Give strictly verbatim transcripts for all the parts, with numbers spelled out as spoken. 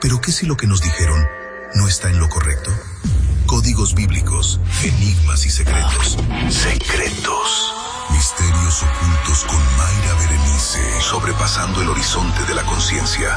Pero ¿qué si lo que nos dijeron no está en lo correcto? Códigos bíblicos, enigmas y secretos. Secretos. Misterios ocultos con Mayra Berenice. Sobrepasando el horizonte de la conciencia.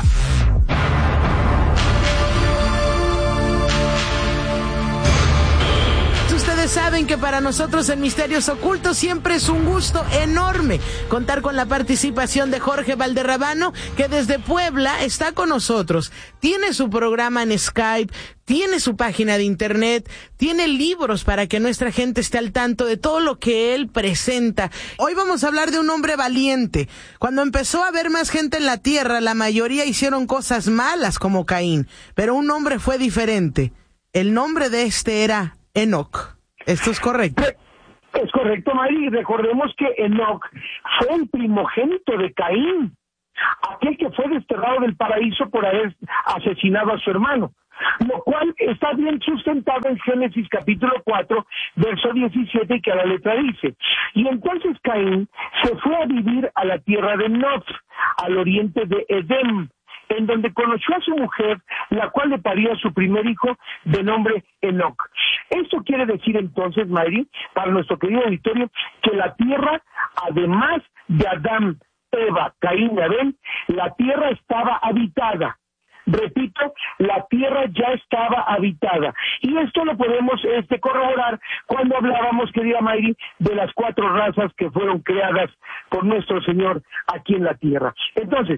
Ustedes saben que para nosotros en Misterios Ocultos siempre es un gusto enorme contar con la participación de Jorge Valderrabano, que desde Puebla está con nosotros. Tiene su programa en Skype, tiene su página de internet, tiene libros para que nuestra gente esté al tanto de todo lo que él presenta. Hoy vamos a hablar de un hombre valiente. Cuando empezó a haber más gente en la tierra, la mayoría hicieron cosas malas como Caín, pero un hombre fue diferente. El nombre de este era Enoc. ¿Esto es correcto? Es correcto, Mari. Recordemos que Enoc fue el primogénito de Caín, aquel que fue desterrado del paraíso por haber asesinado a su hermano, lo cual está bien sustentado en Génesis capítulo cuatro, verso diecisiete, que a la letra dice: y entonces Caín se fue a vivir a la tierra de Nod, al oriente de Edén, en donde conoció a su mujer, la cual le parió a su primer hijo, de nombre Enoc. Esto quiere decir entonces, Mayri, para nuestro querido auditorio, que la tierra, además de Adán, Eva, Caín y Abel, la tierra estaba habitada. Repito, la tierra ya estaba habitada. Y esto lo podemos este, corroborar cuando hablábamos, querida Mayri, de las cuatro razas que fueron creadas por nuestro Señor aquí en la tierra. Entonces,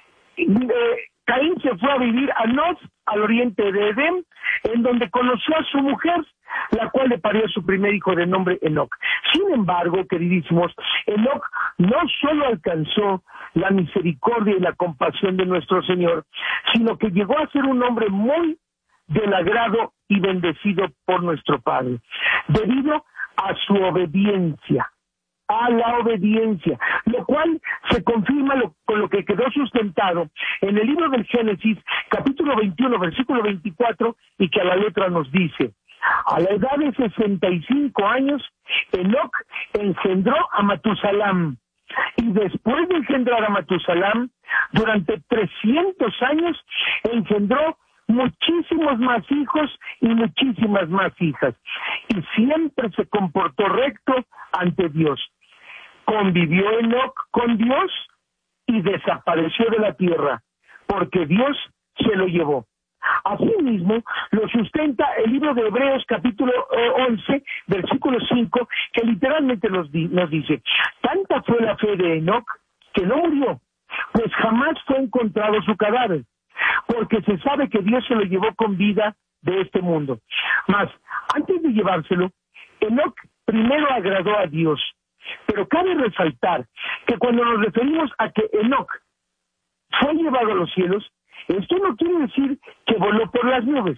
Eh, Caín se fue a vivir a Nod, al oriente de Edén, en donde conoció a su mujer, la cual le parió a su primer hijo de nombre Enoc. Sin embargo, queridísimos, Enoc no solo alcanzó la misericordia y la compasión de nuestro Señor, sino que llegó a ser un hombre muy del agrado y bendecido por nuestro Padre, debido a su obediencia. A la obediencia, lo cual se confirma lo, con lo que quedó sustentado en el libro del Génesis, capítulo veintiuno, versículo veinticuatro, y que a la letra nos dice: a la edad de sesenta y cinco años, Enoc engendró a Matusalam, y después de engendrar a Matusalam, durante trescientos años, engendró muchísimos más hijos y muchísimas más hijas, y siempre se comportó recto ante Dios. Convivió Enoc con Dios y desapareció de la tierra, porque Dios se lo llevó. Asimismo, lo sustenta el libro de Hebreos capítulo once, versículo cinco, que literalmente nos, di- nos dice: tanta fue la fe de Enoc que no murió, pues jamás fue encontrado su cadáver, porque se sabe que Dios se lo llevó con vida de este mundo. Mas, antes de llevárselo, Enoc primero agradó a Dios. Pero cabe resaltar que cuando nos referimos a que Enoc fue llevado a los cielos, esto no quiere decir que voló por las nubes,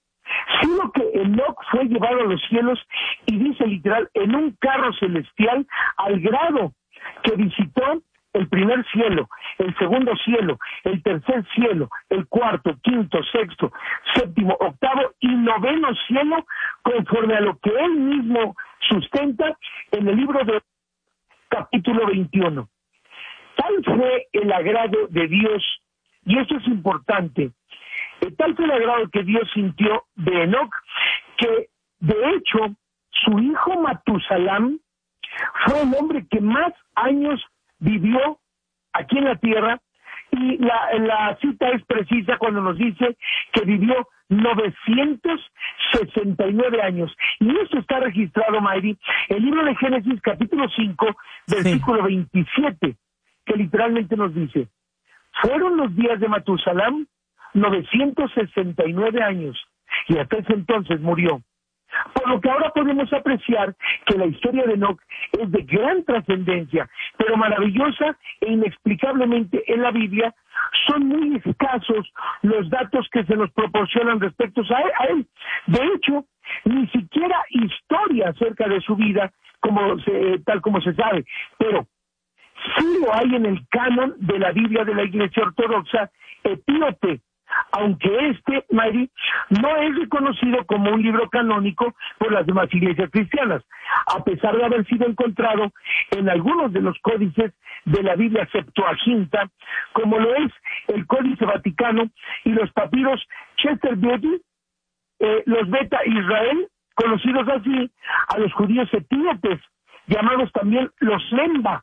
sino que Enoc fue llevado a los cielos, y dice literal, en un carro celestial, al grado que visitó el primer cielo, el segundo cielo, el tercer cielo, el cuarto, quinto, sexto, séptimo, octavo y noveno cielo, conforme a lo que él mismo sustenta en el libro de capítulo veintiuno. Tal fue el agrado de Dios, y esto es importante, eh, tal fue el agrado que Dios sintió de Enoc, que de hecho su hijo Matusalam fue el hombre que más años vivió aquí en la tierra, y la, la cita es precisa cuando nos dice que vivió novecientos sesenta y nueve años, y esto está registrado, Mayri, en el libro de Génesis capítulo cinco, versículo sí. veintisiete, que literalmente nos dice: fueron los días de Matusalam novecientos sesenta y nueve años, y hasta ese entonces murió. Por lo que ahora podemos apreciar que la historia de Enoc es de gran trascendencia, pero maravillosa e inexplicablemente en la Biblia son muy escasos los datos que se nos proporcionan respecto a él. De hecho, ni siquiera historia acerca de su vida, como se, tal como se sabe, pero sí lo hay en el canon de la Biblia de la Iglesia Ortodoxa etíope, aunque este, Mayri, no es reconocido como un libro canónico por las demás iglesias cristianas, a pesar de haber sido encontrado en algunos de los códices de la Biblia Septuaginta, como lo es el Códice Vaticano y los papiros Chester Beatty, eh, los Beta Israel, conocidos así a los judíos etíopes, llamados también los Lemba.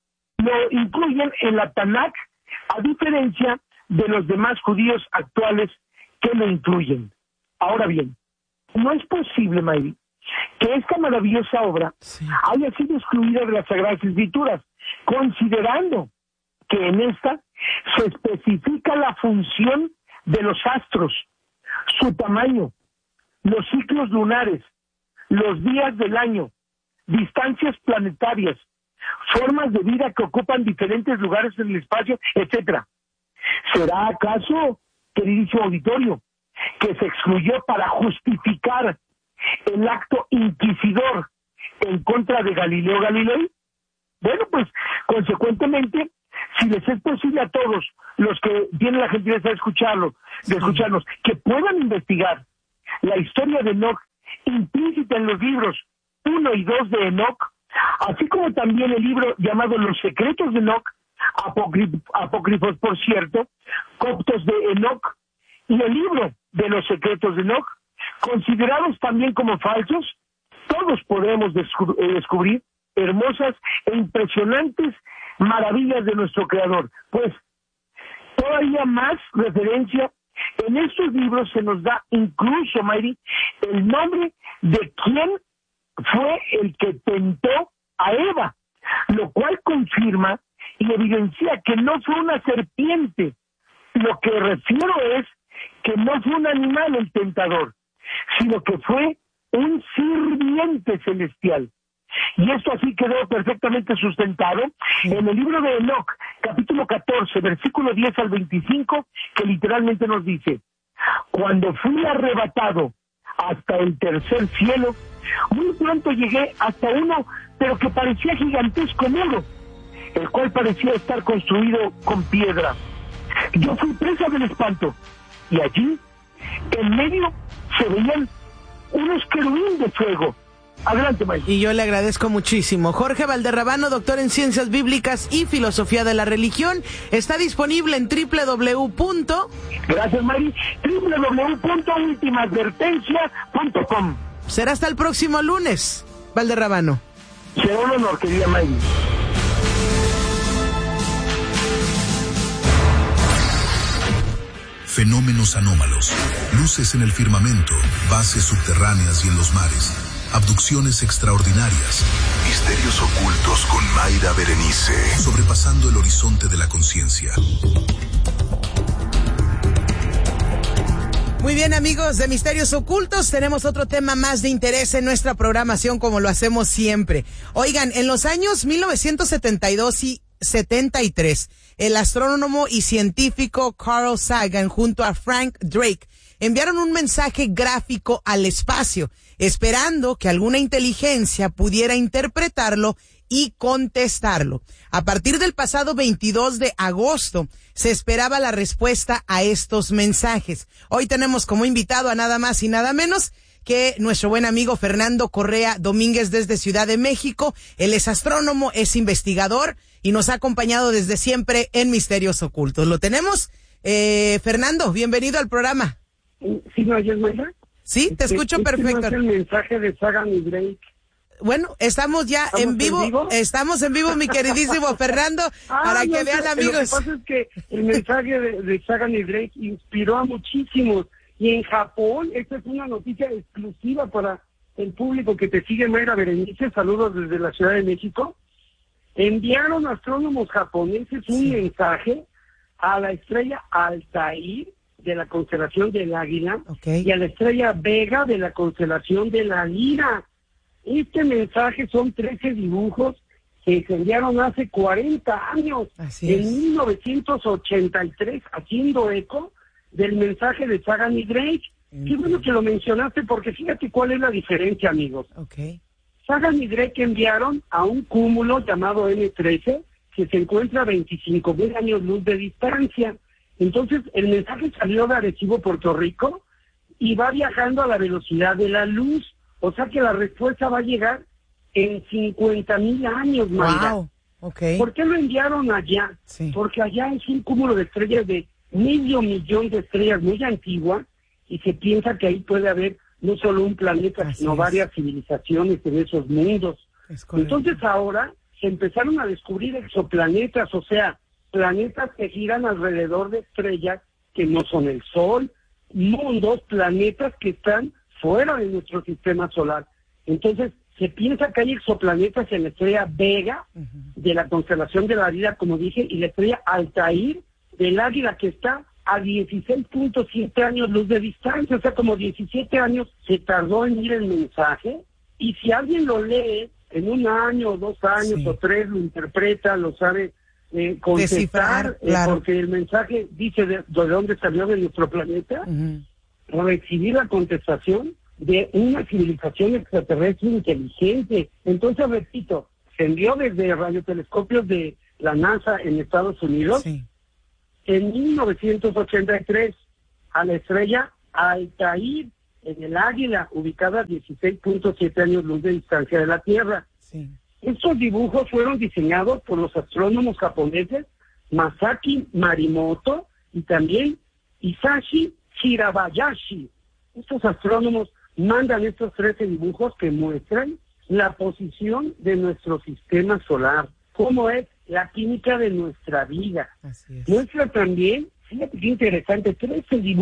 Lo incluyen en la Tanakh, a diferencia de los demás judíos actuales que lo incluyen. Ahora bien, no es posible, Mayri, que esta maravillosa obra sí. haya sido excluida de las Sagradas Escrituras, considerando que en esta se especifica la función de los astros, su tamaño, los ciclos lunares, los días del año, distancias planetarias, formas de vida que ocupan diferentes lugares en el espacio, etcétera. ¿Será acaso, queridísimo auditorio, que se excluyó para justificar el acto inquisidor en contra de Galileo Galilei? Bueno, pues, consecuentemente, si les es posible a todos los que tienen la gentileza de escucharlo, de escucharnos, que puedan investigar la historia de Enoch implícita en los libros uno y dos de Enoch, así como también el libro llamado Los Secretos de Enoch, apócrif- apócrifos por cierto, coptos de Enoch, y el libro de Los Secretos de Enoch, considerados también como falsos, todos podemos descu- eh, descubrir hermosas e impresionantes maravillas de nuestro Creador. Pues todavía más referencia en estos libros se nos da incluso, Mayri, el nombre de quién fue el que tentó a Eva, lo cual confirma y evidencia que no fue una serpiente. Lo que refiero es que no fue un animal el tentador, sino que fue un sirviente celestial. Y esto así quedó perfectamente sustentado en el libro de Enoch, capítulo catorce, versículo diez al veinticinco, que literalmente nos dice: cuando fui arrebatado hasta el tercer cielo, muy pronto llegué hasta uno, pero que parecía gigantesco muro, el cual parecía estar construido con piedra. Yo fui presa del espanto, y allí, en medio, se veían unos querubín de fuego. Adelante, Mike. Y yo le agradezco muchísimo. Jorge Valderrabano, doctor en Ciencias Bíblicas y Filosofía de la Religión, está disponible en doble u doble u doble u. Gracias, Mari. doble u doble u doble u punto última advertencia punto com. Será hasta el próximo lunes, Valderrabano. Será un honor, querida Mari. Fenómenos anómalos, luces en el firmamento, bases subterráneas y en los mares, abducciones extraordinarias, misterios ocultos con Mayra Berenice, sobrepasando el horizonte de la conciencia. Muy bien, amigos de Misterios Ocultos, tenemos otro tema más de interés en nuestra programación, como lo hacemos siempre. Oigan, en los años mil novecientos setenta y dos y setenta y tres, el astrónomo y científico Carl Sagan junto a Frank Drake enviaron un mensaje gráfico al espacio, esperando que alguna inteligencia pudiera interpretarlo y contestarlo. A partir del pasado veintidós de agosto, se esperaba la respuesta a estos mensajes. Hoy tenemos como invitado a nada más y nada menos que nuestro buen amigo Fernando Correa Domínguez desde Ciudad de México. Él es astrónomo, es investigador y nos ha acompañado desde siempre en Misterios Ocultos. ¿Lo tenemos? Eh, Fernando, bienvenido al programa. ¿Sí me oyes, Mayra? Sí, te escucho este, perfecto. Este no es el mensaje de Sagan y Drake. Bueno, estamos ya ¿Estamos en vivo, en vivo? estamos en vivo, mi queridísimo Fernando, ah, para no, que vean, lo amigos. Lo que pasa es que el mensaje de, de Sagan y Drake inspiró a muchísimos, y en Japón, esta es una noticia exclusiva para el público que te sigue, Mayra Berenice, saludos desde la Ciudad de México, enviaron astrónomos japoneses un sí. mensaje a la estrella Altair, de la constelación del Águila, okay. y a la estrella Vega de la constelación de la Lira. Este mensaje son trece dibujos que se enviaron hace cuarenta años, Así en es. mil novecientos ochenta y tres, haciendo eco del mensaje de Sagan y Drake. Mm. Qué bueno que lo mencionaste, porque fíjate cuál es la diferencia, amigos. Okay. Sagan y Drake enviaron a un cúmulo llamado ene trece, que se encuentra a veinticinco mil años luz de distancia. Entonces, el mensaje salió de Arecibo, Puerto Rico, y va viajando a la velocidad de la luz. O sea que la respuesta va a llegar en cincuenta mil años, Mayra. Wow. Okay. ¿Por qué lo enviaron allá? Sí. Porque allá es un cúmulo de estrellas de medio millón de estrellas muy antiguas, y se piensa que ahí puede haber no solo un planeta, Así sino es. varias civilizaciones en esos mundos. Es correcto. Entonces ahora se empezaron a descubrir exoplanetas, o sea, planetas que giran alrededor de estrellas que no son el Sol, mundos, planetas que están fuera de nuestro sistema solar. Entonces, se piensa que hay exoplanetas en la estrella Vega, uh-huh, de la constelación de la Vida, como dije, y la estrella Altair del Águila, que está a dieciséis punto siete años luz de distancia, o sea, como diecisiete años se tardó en ir el mensaje, y si alguien lo lee en un año, dos años, sí, o tres, lo interpreta, lo sabe eh, contestar, descifrar, claro, eh, porque el mensaje dice de, de dónde salió de nuestro planeta, uh-huh, recibir la contestación de una civilización extraterrestre inteligente. Entonces, repito, se envió desde radiotelescopios de la NASA en Estados Unidos, sí, en mil novecientos ochenta y tres a la estrella Altair en el Águila, ubicada a dieciséis punto siete años luz de distancia de la Tierra. Sí. Estos dibujos fueron diseñados por los astrónomos japoneses Masaki Marimoto y también Isashi Shirabayashi. Estos astrónomos mandan estos trece dibujos que muestran la posición de nuestro sistema solar, cómo es la química de nuestra vida. Así es. Muestra también, fíjate qué interesante, trece dibujos